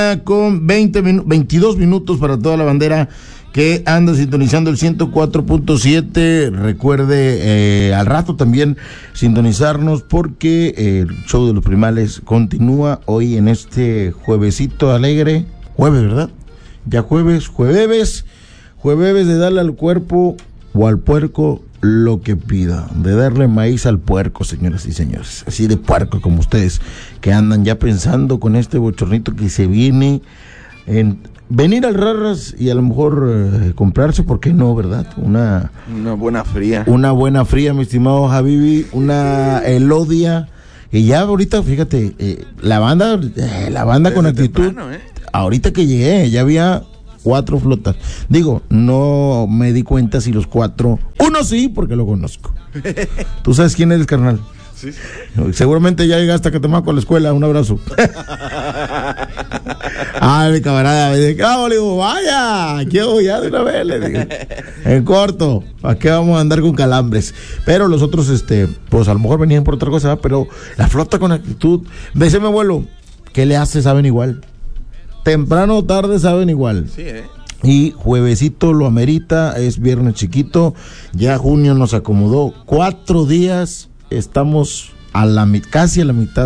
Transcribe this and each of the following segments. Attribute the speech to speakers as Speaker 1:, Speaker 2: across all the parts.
Speaker 1: con 22 minutos para toda la bandera que anda sintonizando el 104.7. Recuerde al rato también sintonizarnos porque el show de los primales continúa hoy en este juevesito alegre. Jueves, ¿verdad? Ya jueves de darle al cuerpo o al puerco lo que pida, de darle maíz al puerco, señoras y señores, así de puerco como ustedes, que andan ya pensando con este bochornito que se viene en venir al Rarras y a lo mejor comprarse, ¿por qué no, verdad? Una buena fría, mi estimado Habibi, una Elodia, y ya ahorita, fíjate, la banda con actitud, temprano, ahorita que llegué, ya había 4 flotas. Digo, no me di cuenta si los 4, uno sí, porque lo conozco. ¿Tú sabes quién eres, carnal? Sí. Seguramente ya llegaste a Catemaco a la escuela. Un abrazo. Mi camarada me dice, le digo, vaya, aquí voy ya de una vez, le digo. En corto, ¿para qué vamos a andar con calambres? Pero los otros, pues a lo mejor venían por otra cosa, pero la flota con actitud. Me dice mi abuelo, ¿qué le hace? Saben igual. Temprano o tarde saben igual. Sí, Y juevesito lo amerita, es viernes chiquito, ya junio nos acomodó 4 días, estamos casi a la mitad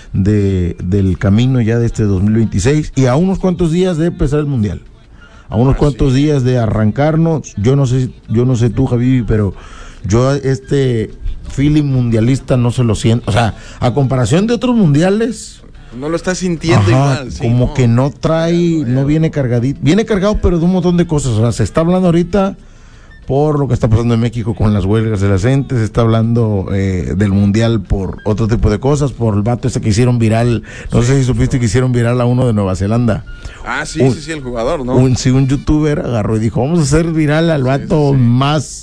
Speaker 1: del camino ya de este 2026 y a unos cuantos días de empezar el mundial, a unos cuantos días de arrancarnos. Yo no sé tú, Javi, pero yo feeling mundialista no se lo siento, o sea, a comparación de otros mundiales.
Speaker 2: No lo está sintiendo igual. Sí,
Speaker 1: como que no trae, no viene cargadito. Viene cargado, pero de un montón de cosas. O sea, se está hablando ahorita por lo que está pasando en México con las huelgas de la gente. Se está hablando del mundial por otro tipo de cosas. Por el vato que hicieron viral. No sé si supiste que hicieron viral a uno de Nueva Zelanda.
Speaker 2: Sí, el jugador, ¿no?
Speaker 1: Un youtuber agarró y dijo, vamos a hacer viral al vato más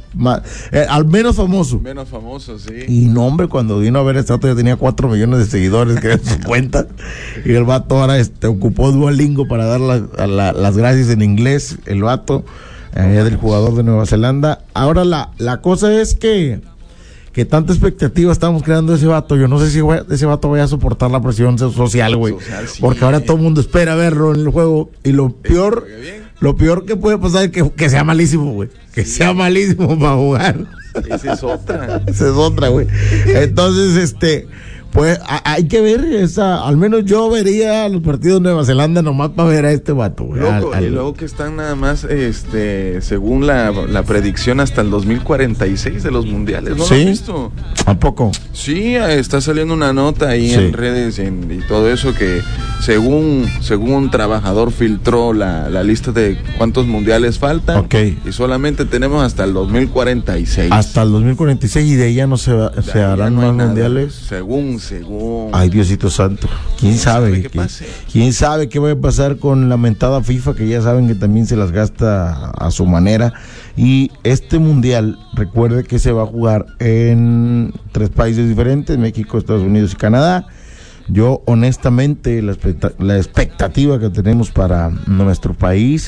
Speaker 1: al menos famoso.
Speaker 2: Menos famoso, sí.
Speaker 1: Y no, hombre, cuando vino a ver este vato ya tenía 4 millones de seguidores que en su cuenta. Y el vato ahora ocupó Duolingo para dar las gracias en inglés, el vato, del jugador de Nueva Zelanda. Ahora la cosa es que tanta expectativa estamos creando de ese vato. Yo no sé si ese vato vaya a soportar la presión social, güey. Sí, porque ahora todo el mundo espera verlo en el juego. Y lo peor que puede pasar es que sea malísimo, güey. Que sea malísimo para jugar.
Speaker 2: Esa es otra.
Speaker 1: Esa es otra, güey. Entonces, pues hay que ver al menos yo vería los partidos de Nueva Zelanda nomás para ver a este vato, güey.
Speaker 2: Y luego que están nada más, según la predicción hasta el 2046 de los mundiales, ¿no?
Speaker 1: ¿Sí?
Speaker 2: ¿Lo has visto?
Speaker 1: ¿A poco?
Speaker 2: Sí, está saliendo una nota ahí en redes y todo eso que según un trabajador filtró la lista de cuántos mundiales faltan.
Speaker 1: Okay.
Speaker 2: Y solamente tenemos hasta el 2046.
Speaker 1: Hasta el 2046 y de ahí ya no se harán más mundiales.
Speaker 2: Según.
Speaker 1: Ay, Diosito santo. ¿Quién sabe? ¿Quién sabe qué va a pasar con la mentada FIFA, que ya saben que también se las gasta a su manera? Y este mundial, recuerde que se va a jugar en 3 países diferentes, México, Estados Unidos y Canadá. Yo, honestamente, la expectativa que tenemos para nuestro país,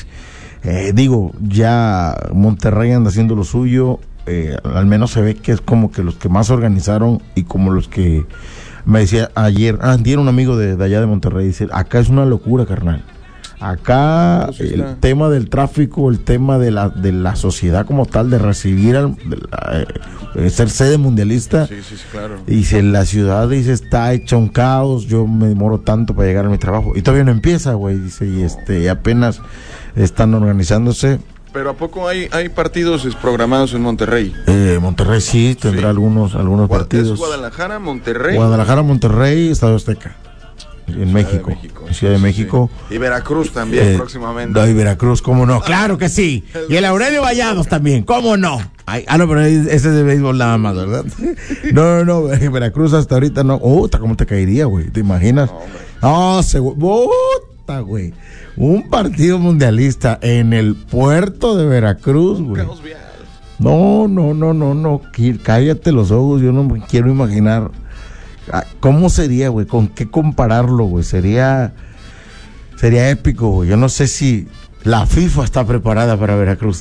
Speaker 1: ya Monterrey anda haciendo lo suyo. Al menos se ve que es como que los que más organizaron y como los que me decía antier un amigo de allá de Monterrey, dice, acá es una locura, carnal. Acá el tema del tráfico, el tema de la sociedad como tal, de recibir ser sede mundialista.
Speaker 2: Sí, claro.
Speaker 1: Dice, la ciudad, está hecha un caos, yo me demoro tanto para llegar a mi trabajo. Y todavía no empieza, güey, dice, y apenas están organizándose.
Speaker 2: Pero ¿a poco hay partidos programados en Monterrey?
Speaker 1: Monterrey sí, tendrá algunos partidos.
Speaker 2: ¿Es Guadalajara, Monterrey?
Speaker 1: Guadalajara, Monterrey, Estadio Azteca. En México. Ciudad de México.
Speaker 2: Sí. Y Veracruz también próximamente.
Speaker 1: Y Veracruz, ¿cómo no? Claro que sí. Y el Aurelio Vallados también, ¿cómo no? No, pero ese es de béisbol nada más, ¿verdad? No, Veracruz hasta ahorita no. ¿Cómo te caería, güey? ¿Te imaginas? No, güey. Un partido mundialista en el puerto de Veracruz, güey. No. Cállate los ojos, yo no me quiero imaginar. ¿Cómo sería, güey? ¿Con qué compararlo, güey? Sería épico, güey. Yo no sé si La FIFA está preparada para Veracruz.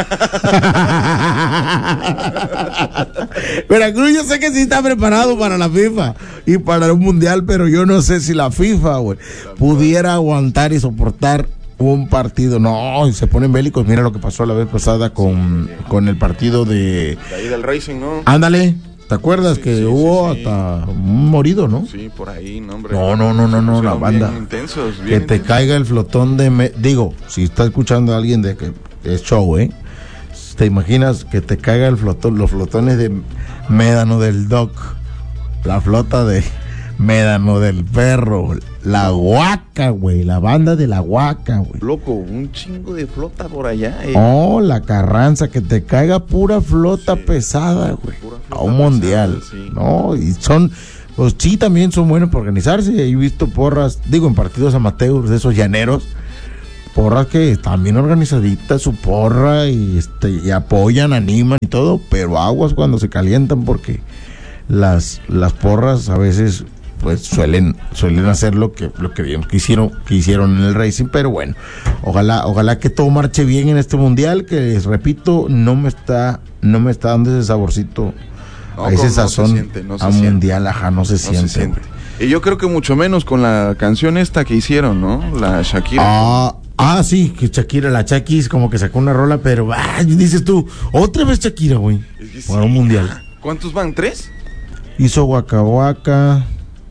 Speaker 1: Veracruz yo sé que sí está preparado para la FIFA y para un mundial, pero yo no sé si la FIFA, güey, pudiera aguantar y soportar un partido. No, se ponen bélicos. Mira lo que pasó la vez pasada con el partido de
Speaker 2: ahí del Racing, ¿no?
Speaker 1: Ándale. ¿Te acuerdas que hubo hasta un morido, no?
Speaker 2: Sí, por ahí, no, hombre.
Speaker 1: No, la banda.
Speaker 2: Bien intensos, bien
Speaker 1: que te
Speaker 2: intensos.
Speaker 1: caiga el flotón de... Digo, si está escuchando a alguien de que es show, ¿te imaginas que te caiga el flotón, los flotones de Médano del Doc, la flota de Médano del Perro, la Huaca, güey, la banda de la Huaca, güey?
Speaker 2: Loco, un chingo de flota por allá,
Speaker 1: Oh, la Carranza, que te caiga pura flota pesada, güey, a un mundial,
Speaker 2: pesada, sí.
Speaker 1: No, y son, pues sí, también son buenos para organizarse. He visto porras, digo, en partidos amateurs de esos llaneros, porras que están bien organizaditas, su porra, y apoyan, animan y todo, pero aguas cuando se calientan, porque las porras a veces pues suelen hacer lo que vimos que hicieron en el Racing, pero bueno, ojalá que todo marche bien en este mundial, que les repito, no me está dando ese saborcito, a ese sazón a mundial, ajá, no se siente.
Speaker 2: Y yo creo que mucho menos con la canción esta que hicieron, ¿no? La Shakira.
Speaker 1: Sí, que Shakira, la Shakis como que sacó una rola, pero dices tú, otra vez Shakira, güey, para un mundial.
Speaker 2: ¿Cuántos van? ¿3?
Speaker 1: Hizo Waka Waka.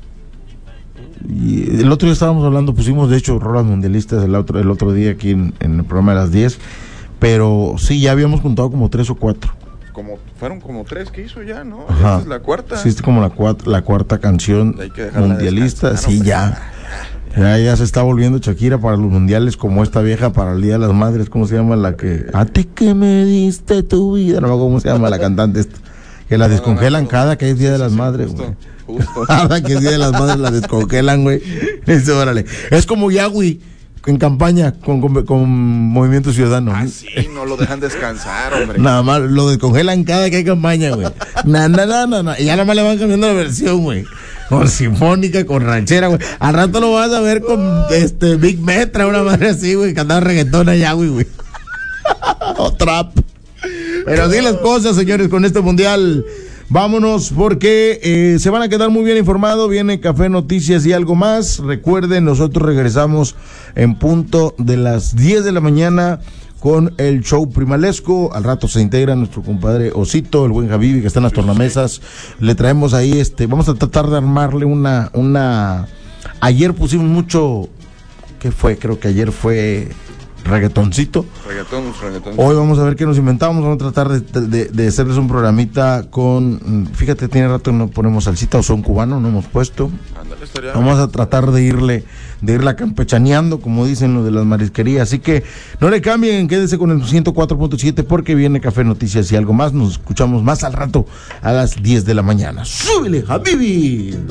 Speaker 1: Y el otro día estábamos hablando, pusimos de hecho rolas mundialistas el otro día aquí en el programa de las 10, pero sí, ya habíamos contado como 3 o 4.
Speaker 2: Fueron como 3 que hizo ya, ¿no?
Speaker 1: Ajá.
Speaker 2: Esta es la cuarta.
Speaker 1: Sí, es como la cuarta canción mundialista, sí, ya se está volviendo Shakira para los mundiales, como esta vieja para el Día de las Madres. ¿Cómo se llama la que? A ti que me diste tu vida, no me acuerdo cómo se llama la cantante esta, que la descongelan cada que es Día de las Madres, güey. Cada que es Día de las Madres la descongelan, güey. Eso, órale. Es como Yahweh en campaña con Movimiento Ciudadano.
Speaker 2: Sí, no lo dejan descansar, hombre.
Speaker 1: Nada más lo descongelan cada que hay campaña, güey. Y ya nada más le van cambiando la versión, güey. Con sinfónica, con ranchera, güey. Al rato lo vas a ver con Big Metra, una madre así, güey, cantando reggaetón allá, güey. O trap. Pero así las cosas, señores, con este mundial. Vámonos porque se van a quedar muy bien informados. Viene Café Noticias y algo más. Recuerden, nosotros regresamos en punto de las 10 de la mañana con el show primalesco. Al rato se integra nuestro compadre Osito, el buen Javivi, que está en las tornamesas. Le traemos ahí, vamos a tratar de armarle una... Ayer pusimos mucho... ¿Qué fue? Creo que ayer fue... reggaetoncito.
Speaker 2: Reggaetón.
Speaker 1: Hoy vamos a ver qué nos inventamos. Vamos a tratar de hacerles un programita con... Fíjate, tiene rato que no ponemos salsita o son cubano, no hemos puesto.
Speaker 2: Ándale,
Speaker 1: vamos a tratar de irla campechaneando, como dicen los de las marisquerías. Así que no le cambien, quédese con el 104.7 porque viene Café Noticias y algo más. Nos escuchamos más al rato a las 10 de la mañana. ¡Súbele, Habibi!